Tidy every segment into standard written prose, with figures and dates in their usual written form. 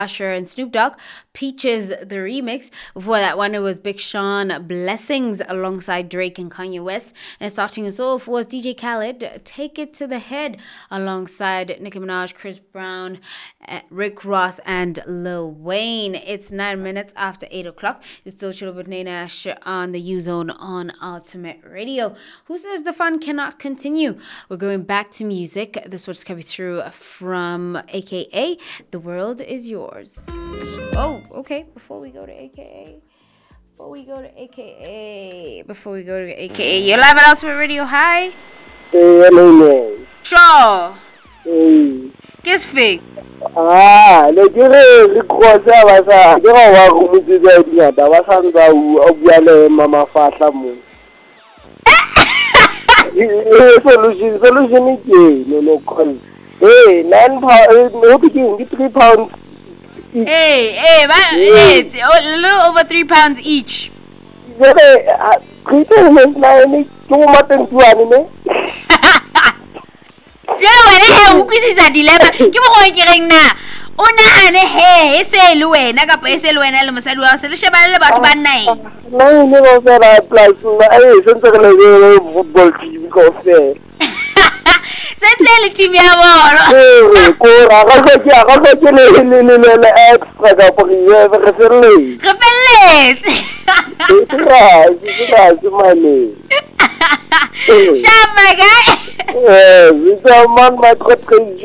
Usher and Snoop Dogg, Peaches the remix. Before that one, it was Big Sean, Blessings alongside Drake and Kanye West. And starting us off was DJ Khaled, Take It to the Head alongside Nicki Minaj, Chris Brown, Rick Ross, and Lil Wayne. It's 9 minutes after 8 o'clock. You're still chilling with Nash on the U Zone on Ultimate Radio. Who says the fun cannot continue? We're going back to music. This one's coming through from AKA The World Is Yours. Oh, okay. Before we go to AKA, you're live at Ultimate Radio. Hi. Hey, hello. Sure. Hey. Guess fake. Le dire croisa ba sa ke ga wa go mutse dia da ba sa nda o bua le mama fatla mo. Solution is no call. Hey, 9 pounds, no begin 3 pounds. Hey, a little over 3 pounds each. People make money too much into anime. Who is that dilemma? Give me one na. Ona ane he se luwe na ka pese luwe na le mosadi wa se le shebana le batho ba nai. No, no fela plus ai sentse le football team ko fe. Sentse le team ya bolo. Ko ra ga ke le extra ka po re felle. Re felletse. It's money. Shut my guy. It's a man my crazy.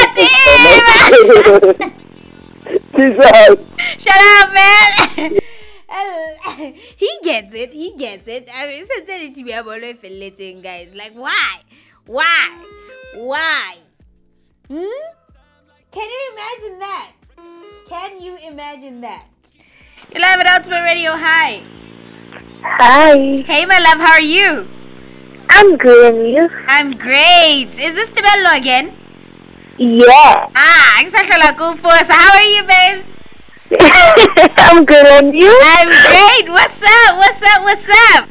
Shut up, man. He gets it. I mean, since to be able to feel guys. Like, why? Can you imagine that? You're live at Ultimate Radio. Hi. Hi. Hey, my love. How are you? I'm good, and you? I'm great. Is this Tibello again? Yeah. Exactly like so how are you, babes? I'm good, and you? I'm great. What's up?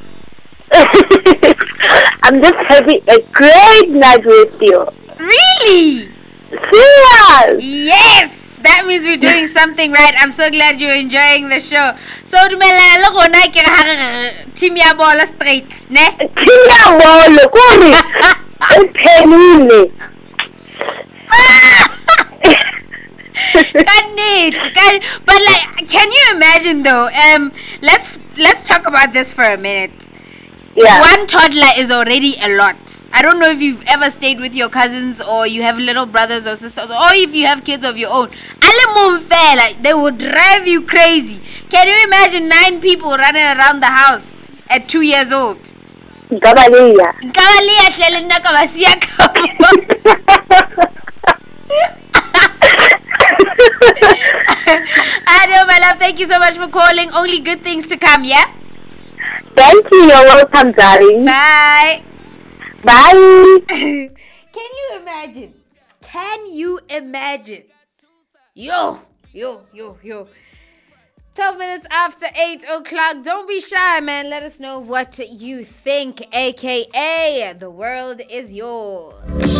I'm just having a great night with you. Really? Serious? Yes. That means we're doing something right. I'm so glad you're enjoying the show. So, dumela lo gona ke ga team ya bola straight, ne? Team ya bola, kore. Penile. But like, can you imagine though? Let's talk about this for a minute. Yeah. One toddler is already a lot. I don't know if you've ever stayed with your cousins or you have little brothers or sisters or if you have kids of your own. Like, they would drive you crazy. Can you imagine 9 people running around the house at 2 years old? Gabaliya. I know, my love. Thank you so much for calling. Only good things to come, yeah? Thank you. You're welcome, darling. Bye. Bye. Can you imagine? Yo. 12 minutes after 8 o'clock. Don't be shy, man. Let us know what you think. AKA, the world is yours.